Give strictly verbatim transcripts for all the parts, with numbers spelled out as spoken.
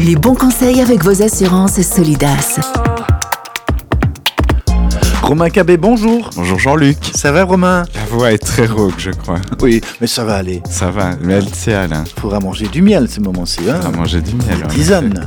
Les bons conseils avec vos assurances Solidas. Romain Cabé, bonjour. Bonjour Jean-Luc. Ça va Romain? La voix est très rauque, je crois. Oui, mais ça va aller. Ça va, mais elle tient Alain. Il faudra manger du miel ce moment-ci. Hein, On va manger du miel. Tisane.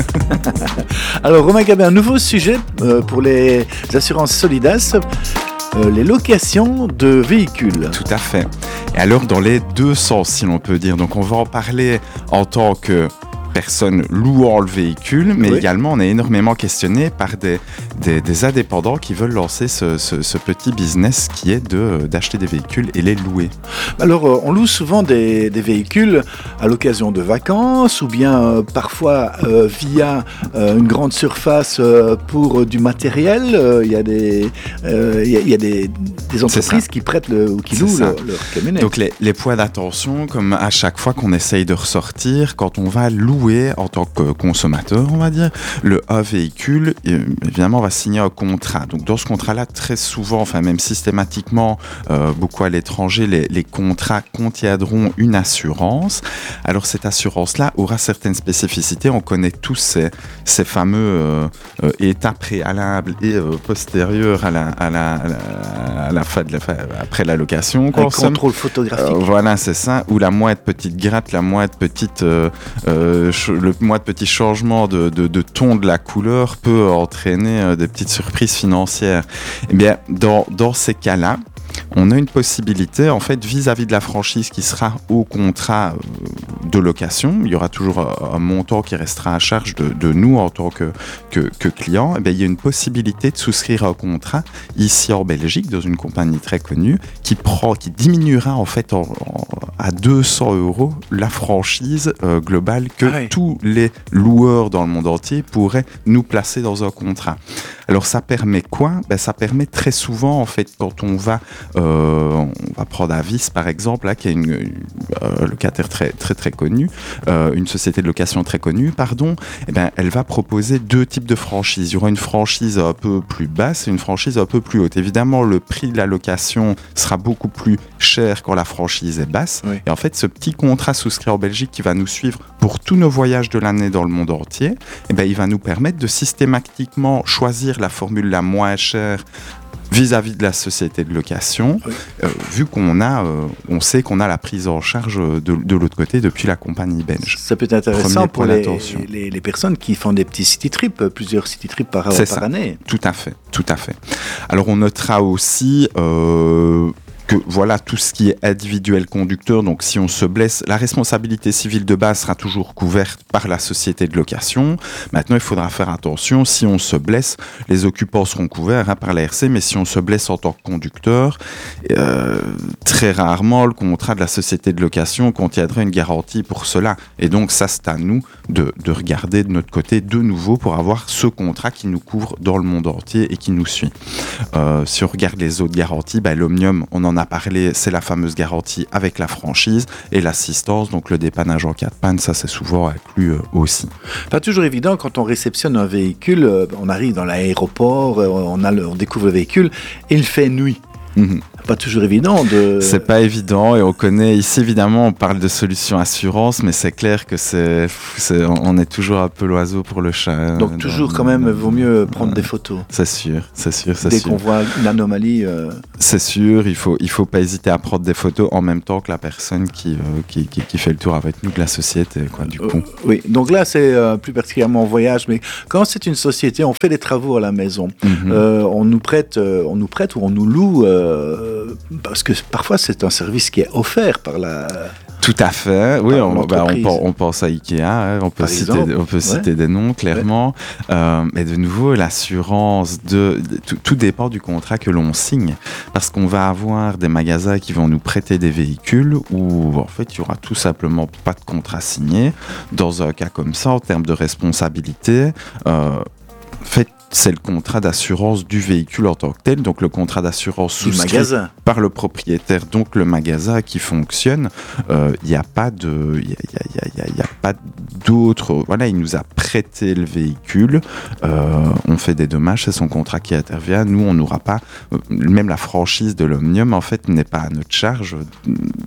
Alors Romain Cabé, un nouveau sujet euh, pour les assurances Solidas. Euh, les locations de véhicules. Tout à fait. Et alors dans les deux sens, si l'on peut dire. Donc on va en parler en tant que personne louant le véhicule, mais oui. également on est énormément questionné par des, des, des indépendants qui veulent lancer ce, ce, ce petit business qui est de, d'acheter des véhicules et les louer. Alors euh, on loue souvent des, des véhicules à l'occasion de vacances ou bien euh, parfois euh, via euh, une grande surface euh, pour euh, du matériel. Il euh, y a des, euh, y a, y a des, des entreprises qui prêtent le, ou qui C'est louent le, leur camionnette. Donc les, les points d'attention, comme à chaque fois qu'on essaye de ressortir, quand on va louer en tant que consommateur, on va dire, le un véhicule, évidemment, va signer un contrat. Donc, dans ce contrat-là, très souvent, enfin même systématiquement, euh, beaucoup à l'étranger, les, les contrats contiendront une assurance. Alors, cette assurance-là aura certaines spécificités. On connaît tous ces, ces fameux euh, euh, états préalables et euh, postérieurs à la, à la, à la, à la fin de la, après la location. Un contrôle photographique. Euh, voilà, c'est ça. Ou la moindre petite gratte, la moindre petite euh, euh, le moindre petit changement de, de, de ton de la couleur peut entraîner euh, des petites surprises financières. Eh bien, dans, dans ces cas-là, on a une possibilité, en fait, vis-à-vis de la franchise qui sera au contrat de location. Il y aura toujours un montant qui restera à charge de, de nous en tant que, que, que clients. Eh bien, il y a une possibilité de souscrire un contrat ici en Belgique, dans une compagnie très connue, qui, prend, qui diminuera en fait en, en, à deux cents euros la franchise euh, globale que ah oui. tous les loueurs dans le monde entier pourraient nous placer dans un contrat. Alors, ça permet quoi ? Ben, ça permet très souvent, en fait, quand on va Euh, on va prendre Avis par exemple, là, qui est une, une euh, locataire très très très connue, euh, une société de location très connue, pardon. Et ben, elle va proposer deux types de franchises. Il y aura une franchise un peu plus basse et une franchise un peu plus haute. Évidemment, le prix de la location sera beaucoup plus cher quand la franchise est basse. Oui. Et en fait, ce petit contrat souscrit en Belgique qui va nous suivre pour tous nos voyages de l'année dans le monde entier, et ben, il va nous permettre de systématiquement choisir la formule la moins chère vis-à-vis de la société de location, oui. euh, vu qu'on a, euh, on sait qu'on a la prise en charge de, de l'autre côté depuis la compagnie belge. Ça peut être intéressant pour les, les, les personnes qui font des petits city trips, plusieurs city trips par, par année. Tout à fait, tout à fait. Alors on notera aussi euh, que voilà, tout ce qui est individuel conducteur, donc si on se blesse, la responsabilité civile de base sera toujours couverte par la société de location. Maintenant, il faudra faire attention, si on se blesse, les occupants seront couverts hein, par la R C, mais si on se blesse en tant que conducteur, euh, très rarement, le contrat de la société de location contiendrait une garantie pour cela. Et donc, ça, c'est à nous de, de regarder de notre côté de nouveau pour avoir ce contrat qui nous couvre dans le monde entier et qui nous suit. Euh, si on regarde les autres garanties, ben, l'Omnium, on en a parlé, c'est la fameuse garantie avec la franchise et l'assistance, donc le dépannage en cas de panne, ça c'est souvent inclus euh, aussi. Pas toujours évident quand on réceptionne un véhicule, euh, on arrive dans l'aéroport, euh, on, a le, on découvre le véhicule et il fait nuit. Mmh. Pas toujours évident de... C'est pas évident et on connaît, ici évidemment on parle de solutions assurance, mais c'est clair que c'est, c'est on est toujours un peu l'oiseau pour le chat. Donc toujours dans, quand même, il vaut mieux prendre euh, des photos. C'est sûr, c'est sûr, c'est Dès sûr. qu'on voit une anomalie... Euh... C'est sûr, il faut, il faut pas hésiter à prendre des photos en même temps que la personne qui, euh, qui, qui, qui fait le tour avec nous de la société, quoi, du coup. Euh, oui, donc là c'est euh, plus particulièrement en voyage, mais quand c'est une société, on fait des travaux à la maison, mm-hmm. euh, on nous prête, euh, on nous prête ou on nous loue... Euh, parce que parfois c'est un service qui est offert par la... Tout à fait, oui, on, bah, on, on pense à Ikea, hein, on peut, citer, on peut citer ouais. des noms clairement, ouais. euh, mais de nouveau l'assurance, de, de tout, tout dépend du contrat que l'on signe, parce qu'on va avoir des magasins qui vont nous prêter des véhicules où en fait il y aura tout simplement pas de contrat signé. Dans un cas comme ça, en termes de responsabilité, euh, en fait, c'est le contrat d'assurance du véhicule en tant que tel, donc le contrat d'assurance souscrit par le propriétaire, donc le magasin qui fonctionne. Il euh, n'y a pas de, il y a, y a, y a, y a pas d'autre. Voilà, il nous a prêté le véhicule, euh, on fait des dommages, c'est son contrat qui intervient. Nous, on n'aura pas, euh, même la franchise de l'Omnium en fait n'est pas à notre charge.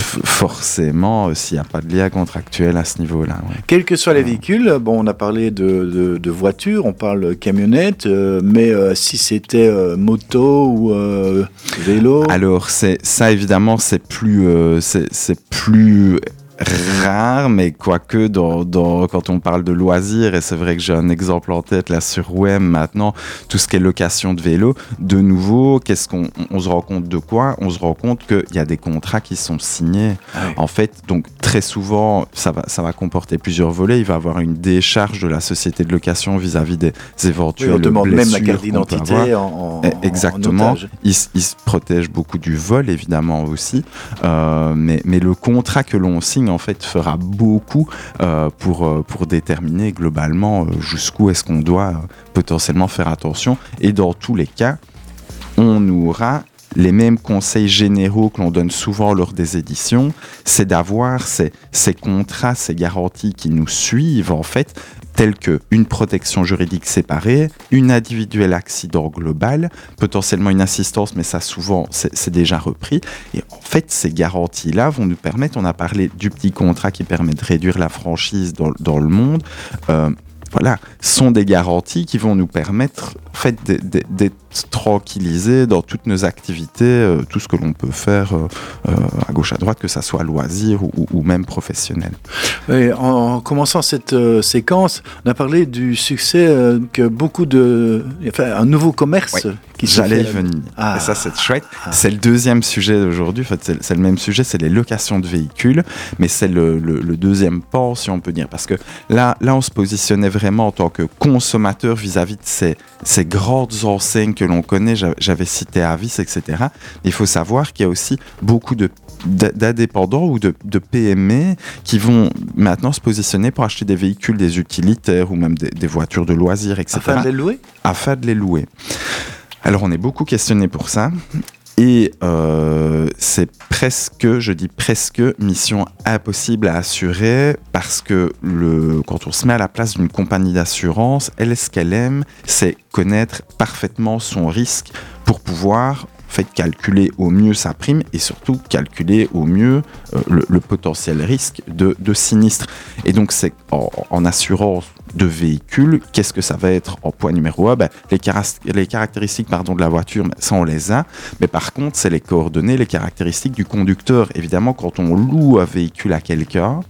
f- forcément, euh, s'il n'y a pas de lien contractuel à ce niveau-là. Ouais. Quels que soient les véhicules, bon, on a parlé de, de, de voitures, on parle camionnette, euh, mais euh, si c'était euh, moto ou euh, vélo. Alors, c'est, ça, évidemment, c'est plus, euh, c'est, c'est plus rare, mais quoique dans, dans, quand on parle de loisirs, et c'est vrai que j'ai un exemple en tête là sur W E M maintenant, tout ce qui est location de vélo, de nouveau, qu'est-ce qu'on on se rend compte de quoi? On se rend compte qu'il y a des contrats qui sont signés. Ah oui. En fait, donc très souvent, ça va, ça va comporter plusieurs volets. Il va y avoir une décharge de la société de location vis-à-vis des éventuels oui, on demande blessures même la carte d'identité en, en, Exactement. En otage. Il, il se protège beaucoup du vol, évidemment aussi, euh, mais, mais le contrat que l'on signe en fait fera beaucoup euh, pour, euh, pour déterminer globalement euh, jusqu'où est-ce qu'on doit euh, potentiellement faire attention. Et dans tous les cas, on aura les mêmes conseils généraux que l'on donne souvent lors des éditions, c'est d'avoir ces, ces contrats, ces garanties qui nous suivent en fait, telles qu'une protection juridique séparée, une individuelle accident global, potentiellement une assistance, mais ça souvent c'est, c'est déjà repris. Et en fait, ces garanties-là vont nous permettre, on a parlé du petit contrat qui permet de réduire la franchise dans, dans le monde, euh, voilà, sont des garanties qui vont nous permettre en fait, d'être tranquillisés dans toutes nos activités, euh, tout ce que l'on peut faire euh, euh, à gauche à droite, que ça soit loisir ou, ou même professionnel. Oui, en commençant cette euh, séquence, on a parlé du succès euh, que beaucoup de... Enfin, un nouveau commerce oui, qui se j'allais fait... y venir. Ah. Et ça, c'est chouette. Ah. C'est le deuxième sujet d'aujourd'hui. En fait, c'est, c'est le même sujet, c'est les locations de véhicules, mais c'est le, le, le deuxième pan, si on peut dire. Parce que là, là, on se positionnait vraiment en tant que consommateur vis-à-vis de ces, ces grandes enseignes que l'on connaît. J'avais cité Avis, et cetera. Il faut savoir qu'il y a aussi beaucoup de d'indépendants ou de, de P M E qui vont maintenant se positionner pour acheter des véhicules, des utilitaires ou même des, des voitures de loisirs, et cetera. Afin de les louer ? Afin de les louer. Alors, on est beaucoup questionné pour ça. Et euh, c'est presque, je dis presque, mission impossible à assurer parce que le, quand on se met à la place d'une compagnie d'assurance, elle, ce qu'elle aime, c'est connaître parfaitement son risque pour pouvoir en fait, calculer au mieux sa prime et surtout calculer au mieux euh, le, le potentiel risque de, de sinistre. Et donc, c'est en, en assurance de véhicule, qu'est-ce que ça va être en point numéro un? Ben, les, cara- les caractéristiques pardon, de la voiture, ben, ça on les a, mais par contre c'est les coordonnées, les caractéristiques du conducteur. Évidemment, quand on loue un véhicule à quelqu'un,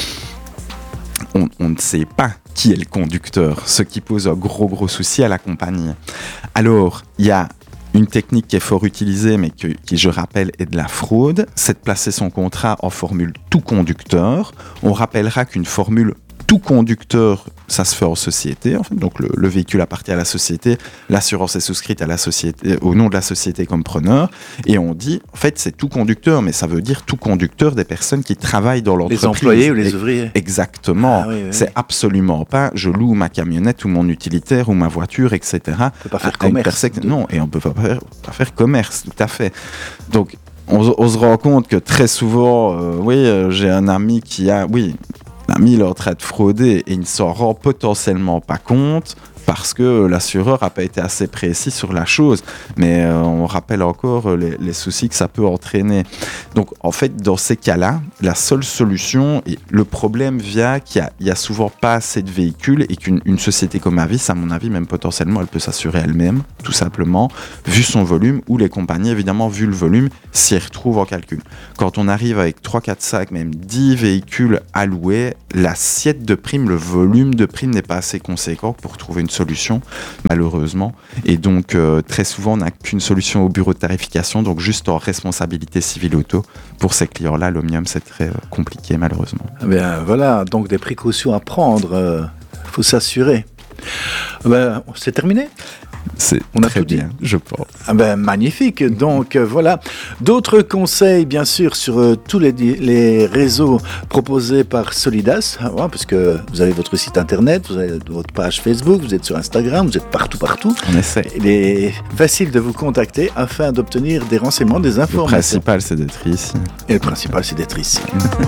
on, on ne sait pas qui est le conducteur, ce qui pose un gros gros souci à la compagnie. Alors, il y a une technique qui est fort utilisée, mais que, qui, je rappelle, est de la fraude, c'est de placer son contrat en formule tout conducteur. On rappellera qu'une formule tout conducteur, ça se fait en société. En fait. Donc le, le véhicule appartient à la société, l'assurance est souscrite à la société, au nom de la société comme preneur. Et on dit, en fait, c'est tout conducteur, mais ça veut dire tout conducteur des personnes qui travaillent dans l'entreprise. Les employés ou les ouvriers. Exactement. Ah, oui, oui, oui. C'est absolument pas, je loue ma camionnette ou mon utilitaire ou ma voiture, et cetera. On peut pas faire commerce. Perse- non, et on peut pas faire, pas faire commerce, tout à fait. Donc, on, on se rend compte que très souvent, euh, oui, euh, j'ai un ami qui a, oui, l'ami il est en train de frauder et il ne s'en rend potentiellement pas compte parce que l'assureur n'a pas été assez précis sur la chose. Mais euh, on rappelle encore les, les soucis que ça peut entraîner. Donc, en fait, dans ces cas-là, la seule solution, et le problème vient qu'il n'y a, a souvent pas assez de véhicules et qu'une une société comme Avis, à mon avis, même potentiellement, elle peut s'assurer elle-même, tout simplement, vu son volume, ou les compagnies, évidemment, vu le volume, s'y retrouvent en calcul. Quand on arrive avec trois, quatre, cinq, même dix véhicules à louer, l'assiette de prime, le volume de prime n'est pas assez conséquent pour trouver une solution, malheureusement. Et donc, euh, très souvent, on n'a qu'une solution au bureau de tarification, donc juste en responsabilité civile auto. Pour ces clients-là, l'Omnium, c'est très euh, compliqué, malheureusement. Eh bien, voilà, donc des précautions à prendre. Il euh, faut s'assurer. Eh bien, c'est terminé ? C'est On a très tout dit. bien, je pense. Ah ben, magnifique. Donc euh, voilà, d'autres conseils bien sûr sur euh, tous les, les réseaux proposés par Solidas, hein, ouais, parce que vous avez votre site internet, vous avez votre page Facebook, vous êtes sur Instagram, vous êtes partout partout. On essaie. Il est facile de vous contacter afin d'obtenir des renseignements, des Le informations. principal, c'est d'être ici. Et le principal, c'est d'être ici.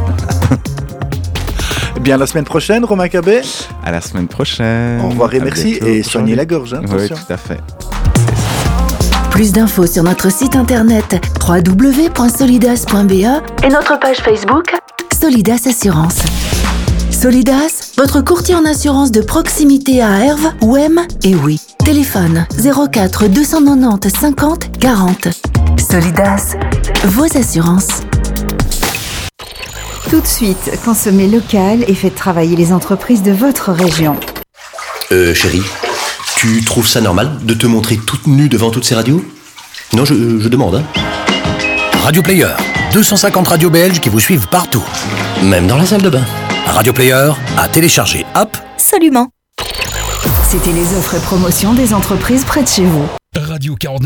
Eh bien, la semaine prochaine, Romain Cabet. À la semaine prochaine. Au revoir et À merci. bientôt. Et soignez la gorge, hein, Oui, attention. tout à fait. Plus d'infos sur notre site internet w w w point solidas point b e et notre page Facebook Solidas Assurance. Solidas, votre courtier en assurance de proximité à Herve, Ouem et Oui. Téléphone zéro quatre deux cent quatre-vingt-dix cinquante quarante. Solidas, vos assurances. Tout de suite, consommez local et faites travailler les entreprises de votre région. Euh, chérie, tu trouves ça normal de te montrer toute nue devant toutes ces radios ? Non, je, je demande, hein. Radio Player, deux cent cinquante radios belges qui vous suivent partout. Même dans la salle de bain. Radio Player, à télécharger app. Absolument. C'était les offres et promotions des entreprises près de chez vous. Radio quarante.